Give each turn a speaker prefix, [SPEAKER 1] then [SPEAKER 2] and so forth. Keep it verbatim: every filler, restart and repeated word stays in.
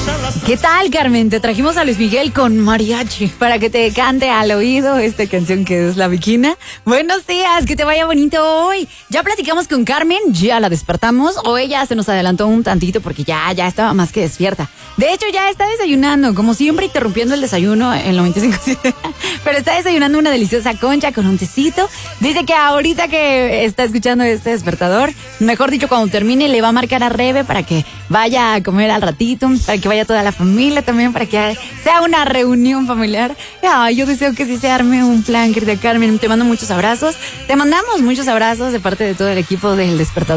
[SPEAKER 1] ¿Qué tal, Carmen? Te trajimos a Luis Miguel con mariachi para que te cante al oído esta canción que es La Viquina. Buenos días, que te vaya bonito hoy. Ya platicamos con Carmen, ya la despertamos, o ella se nos adelantó un tantito porque ya, ya estaba más que despierta. De hecho, ya está desayunando, como siempre interrumpiendo el desayuno en el noventa y cinco punto siete. Pero está desayunando una deliciosa concha con un tecito. Dice que ahorita que está escuchando este despertador, mejor dicho, cuando termine le va a marcar a Rebe para que vaya a comer al ratito, para que vaya toda la familia también, para que sea una reunión familiar. Ay, yo deseo que sí se arme un plan, querida Carmen. Te mando muchos abrazos. Te mandamos muchos abrazos de parte de todo el equipo del despertador.